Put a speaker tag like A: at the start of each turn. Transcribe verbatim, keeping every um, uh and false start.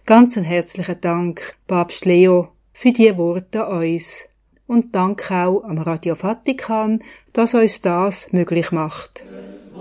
A: Ganz einen herzlichen Dank, Papst Leo, für die Worte an uns. Und Dank auch am Radio Vatikan, dass uns das möglich macht.